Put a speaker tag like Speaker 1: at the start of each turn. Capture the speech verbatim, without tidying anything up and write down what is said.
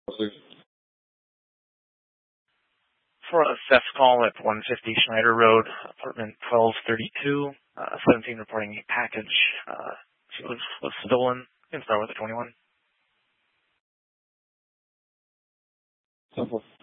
Speaker 1: For a theft call at one fifty Schneider Road, apartment twelve thirty-two, uh, seventeen reporting a package uh, was, was stolen. You can start with the twenty-one.